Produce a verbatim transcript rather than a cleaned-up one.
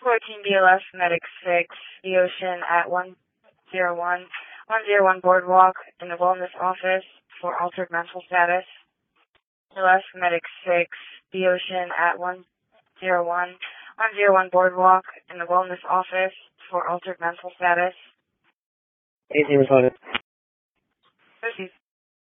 fourteen B L S Medic six, the Ocean at one zero one, one zero one Boardwalk in the Wellness Office for altered mental status. B L S Medic six, the Ocean at one zero one, one zero one Boardwalk in the Wellness Office for altered mental status. eighteen responded. Proceed.